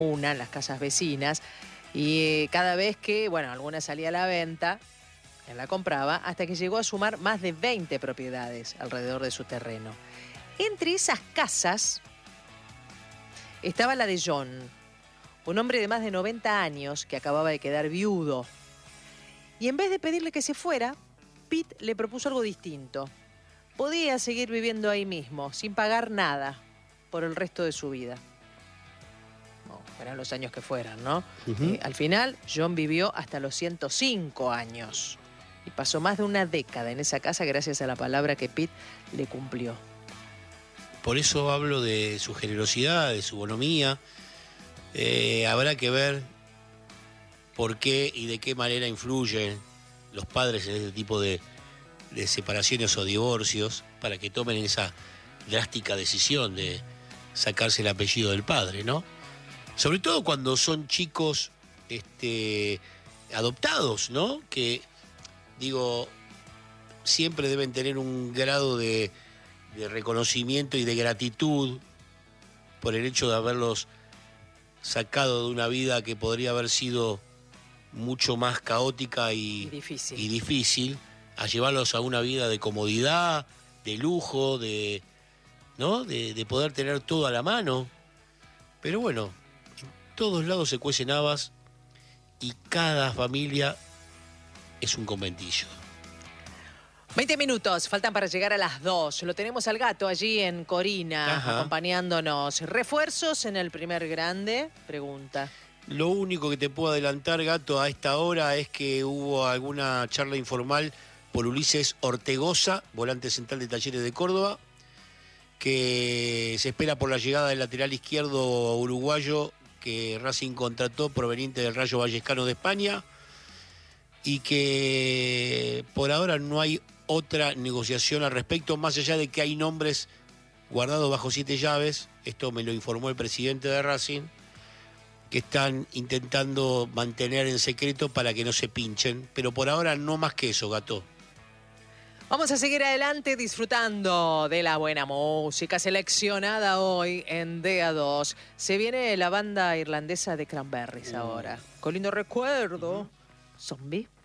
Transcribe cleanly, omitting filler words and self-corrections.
una en las casas vecinas, y cada vez que, bueno, alguna salía a la venta, él la compraba, hasta que llegó a sumar más de 20 propiedades alrededor de su terreno. Entre esas casas estaba la de John, un hombre de más de 90 años que acababa de quedar viudo. Y en vez de pedirle que se fuera, Pete le propuso algo distinto. Podía seguir viviendo ahí mismo, sin pagar nada, por el resto de su vida. No, fueran los años que fueran, ¿no? Al final, John vivió hasta los 105 años. Y pasó más de una década en esa casa gracias a la palabra que Pete le cumplió. Por eso hablo de su generosidad, de su bonomía. Habrá que ver por qué y de qué manera influyen los padres en este tipo de separaciones o divorcios para que tomen esa drástica decisión de sacarse el apellido del padre, ¿no? Sobre todo cuando son chicos adoptados, ¿no? Que, digo, siempre deben tener un grado de reconocimiento y de gratitud por el hecho de haberlos sacado de una vida que podría haber sido mucho más caótica y difícil, a llevarlos a una vida de comodidad, de lujo, ¿no? de poder tener todo a la mano. Pero bueno, en todos lados se cuecen habas y cada familia es un conventillo. 20 minutos, faltan para llegar a las 2. Lo tenemos al gato allí en Corina, acompañándonos. ¿Refuerzos en el primer grande? Pregunta. Lo único que te puedo adelantar, gato, a esta hora es que hubo alguna charla informal por Ulises Ortegoza, volante central de Talleres de Córdoba, que se espera por la llegada del lateral izquierdo uruguayo que Racing contrató proveniente del Rayo Vallecano de España, y que por ahora no hay otra negociación al respecto, más allá de que hay nombres guardados bajo 7 llaves, esto me lo informó el presidente de Racing, que están intentando mantener en secreto para que no se pinchen, pero por ahora no más que eso, gato. Vamos a seguir adelante disfrutando de la buena música seleccionada hoy en DA2. Se viene la banda irlandesa de Cranberries ahora. Con lindo recuerdo. Zombie.